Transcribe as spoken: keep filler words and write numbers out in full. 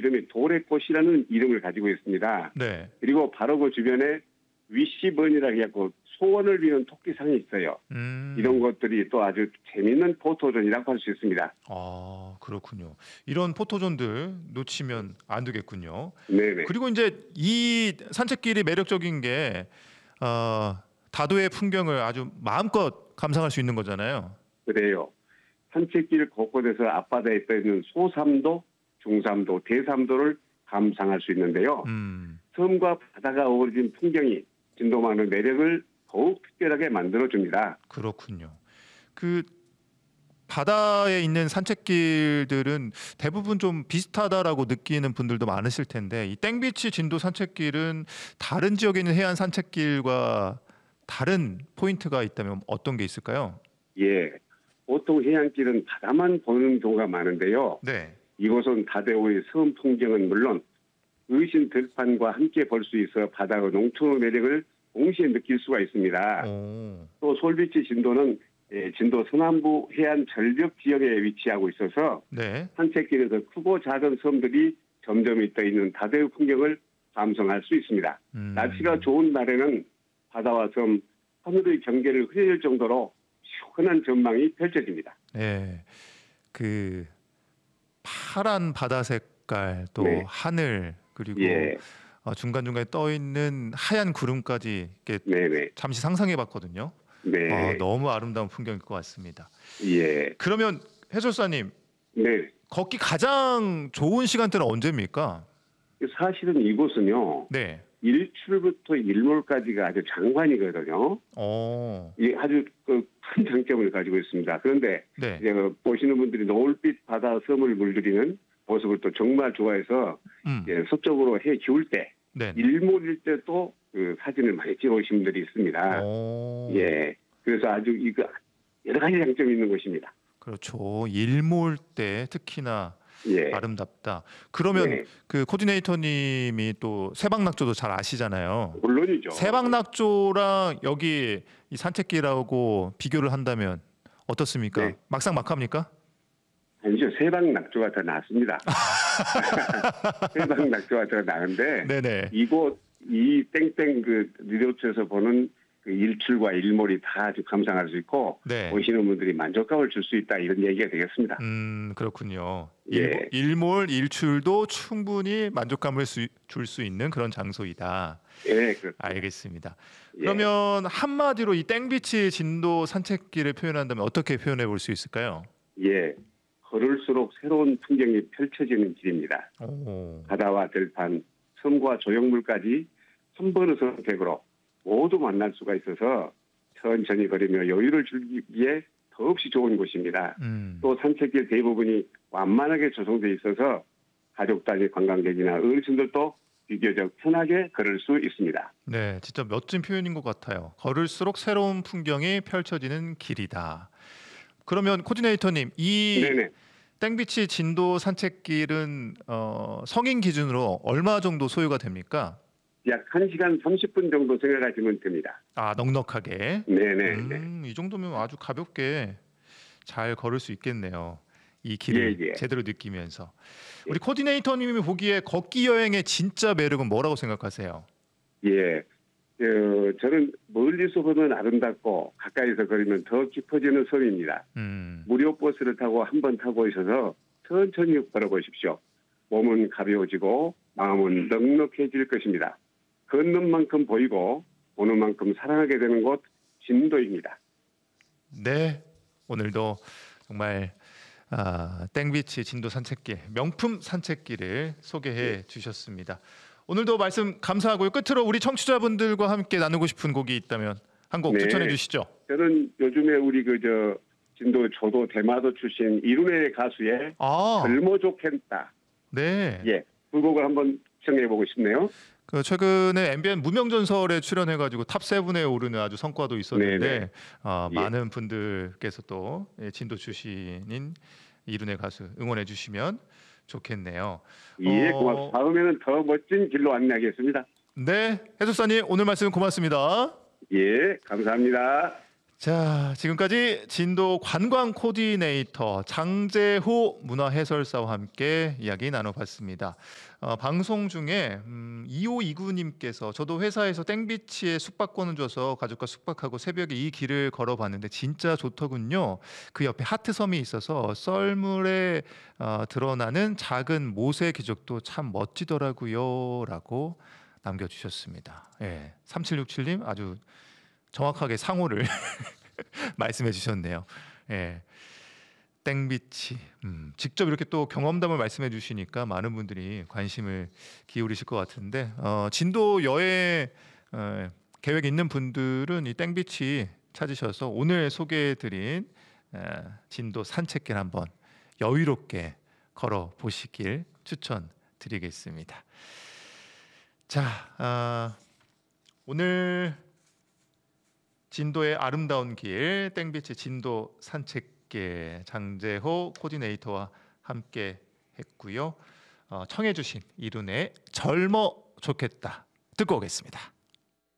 이름이 도래꽃이라는 이름을 가지고 있습니다. 네. 그리고 바로 그 주변에 위시번이라고 해갖고 소원을 비는 토끼상이 있어요. 음. 이런 것들이 또 아주 재미있는 포토존이라고 할 수 있습니다. 아, 그렇군요. 이런 포토존들 놓치면 안 되겠군요. 네네. 그리고 이제 이 산책길이 매력적인 게 어, 다도의 풍경을 아주 마음껏 감상할 수 있는 거잖아요. 그래요. 산책길 곳곳에서 앞바다에 떠있는 소삼도, 중삼도, 대삼도를 감상할 수 있는데요. 음. 섬과 바다가 어우러진 풍경이 진도만의 매력을 더욱 특별하게 만들어줍니다. 그렇군요. 그 바다에 있는 산책길들은 대부분 좀 비슷하다라고 느끼는 분들도 많으실 텐데 이 땡비치 진도 산책길은 다른 지역에 있는 해안 산책길과 다른 포인트가 있다면 어떤 게 있을까요? 예, 보통 해안길은 바다만 보는 경우가 많은데요. 네. 이곳은 다대오의 섬 풍경은 물론 의신 들판과 함께 볼 수 있어 바다의 농촌의 매력을 동시에 느낄 수가 있습니다. 오. 또 솔비치 진도는 예, 진도 서남부 해안 절벽 지역에 위치하고 있어서 네. 산책길에서 크고 작은 섬들이 점점 떠 있는 다대의 풍경을 감상할 수 있습니다. 음. 날씨가 좋은 날에는 바다와 섬, 하늘의 경계를 흐릴 정도로 시원한 전망이 펼쳐집니다. 네. 그 파란 바다 색깔 또 네. 하늘 그리고 예, 어, 중간중간에 떠 있는 하얀 구름까지 이렇게 네네. 잠시 상상해 봤거든요. 네. 아, 너무 아름다운 풍경일 것 같습니다. 예. 그러면 해설사님 네. 걷기 가장 좋은 시간대는 언제입니까? 사실은 이곳은요, 네. 일출부터 일몰까지가 아주 장관이거든요. 어. 이 아주 그 큰 장점을 가지고 있습니다. 그런데 네. 이제 그 보시는 분들이 노을빛 바다 섬을 물들이는 모습을 또 정말 좋아해서 음. 예, 서쪽으로 해 기울 때, 네. 일몰일 때도 그 사진을 많이 찍어오신 분들이 있습니다. 오. 예, 그래서 아주 이거 여러 가지 장점이 있는 곳입니다. 그렇죠. 일몰 때 특히나 예, 아름답다. 그러면 네. 그 코디네이터님이 또 세방낙조도 잘 아시잖아요. 물론이죠. 세방낙조랑 여기 이 산책길하고 비교를 한다면 어떻습니까? 네. 막상막합니까? 아니죠. 세방 낙조가 더 낫습니다. 세방 낙조가 더 나은데 네네. 이곳 이 땡땡 그 리조트에서 보는 그 일출과 일몰이 다 아주 감상할 수 있고 네. 보시는 분들이 만족감을 줄 수 있다 이런 얘기가 되겠습니다. 음, 그렇군요. 예. 일몰, 일몰, 일출도 충분히 만족감을 줄 수 있는 그런 장소이다. 예, 그렇습니다. 알겠습니다. 예. 그러면 한마디로 이 땡비치 진도 산책길을 표현한다면 어떻게 표현해 볼 수 있을까요? 예, 걸을수록 새로운 풍경이 펼쳐지는 길입니다. 오. 바다와 들판, 섬과 조형물까지 한 번의 선택으로 모두 만날 수가 있어서 천천히 걸으며 여유를 즐기기에 더없이 좋은 곳입니다. 음. 또 산책길 대부분이 완만하게 조성되어 있어서 가족 단위 관광객이나 어르신들도 비교적 편하게 걸을 수 있습니다. 네, 진짜 멋진 표현인 것 같아요. 걸을수록 새로운 풍경이 펼쳐지는 길이다. 그러면 코디네이터님, 이 네네. 땡비치 진도 산책길은 어, 성인 기준으로 얼마 정도 소요가 됩니까? 약 한 시간 삼십 분 정도 생각하시면 됩니다. 아, 넉넉하게. 네네. 음, 이 정도면 아주 가볍게 잘 걸을 수 있겠네요. 이 길을 예, 예. 제대로 느끼면서. 우리 코디네이터님이 보기에 걷기 여행의 진짜 매력은 뭐라고 생각하세요? 예. 어, 저는 멀리서 보면 아름답고 가까이서 걸으면 더 깊어지는 섬입니다. 음. 무료 버스를 타고 한 번 타고 오셔서 천천히 걸어보십시오. 몸은 가벼워지고 마음은 넉넉해질 것입니다. 걷는 만큼 보이고 보는 만큼 사랑하게 되는 곳 진도입니다. 네, 오늘도 정말 아, 땡비치 진도 산책길, 명품 산책길을 소개해 주셨습니다. 오늘도 말씀 감사하고요. 끝으로 우리 청취자분들과 함께 나누고 싶은 곡이 있다면 한 곡 네. 추천해 주시죠. 저는 요즘에 우리 그저 진도 조도 대마도 출신 이룬의 가수의 아, 젊어 좋겠다. 네. 예, 그 곡을 한번 청해 보고 싶네요. 그 최근에 엠비엔 무명전설에 출연해가지고 탑 세븐에 오르는 아주 성과도 있었는데 네네. 어, 예. 많은 분들께서 또 예, 진도 출신인 이룬의 가수 응원해 주시면 좋겠네요. 예, 어, 고맙습니다. 다음에는 더 멋진 길로 안내하겠습니다. 네, 해설사님 오늘 말씀 고맙습니다. 예, 감사합니다. 자, 지금까지 진도 관광 코디네이터 장재호 문화해설사와 함께 이야기 나눠봤습니다. 어, 방송 중에 음, 이오이구님께서 저도 회사에서 땡비치에 숙박권을 줘서 가족과 숙박하고 새벽에 이 길을 걸어봤는데 진짜 좋더군요. 그 옆에 하트섬이 있어서 썰물에 어, 드러나는 작은 모세 기적도 참 멋지더라고요. 라고 남겨주셨습니다. 예, 삼칠육칠님 아주 정확하게 상호를 말씀해 주셨네요. 예. 땡비치. 음, 직접 이렇게 또 경험담을 말씀해 주시니까 많은 분들이 관심을 기울이실 것 같은데 어, 진도 여행 어, 계획 있는 분들은 이 땡비치 찾으셔서 오늘 소개해 드린 에, 진도 산책길 한번 여유롭게 걸어 보시길 추천드리겠습니다. 자, 아, 오늘 진도의 아름다운 길 땡비치 진도 산책길 장재호 코디네이터와 함께 했고요. 어, 청해 주신 이룬의 젊어 좋겠다 듣고 오겠습니다.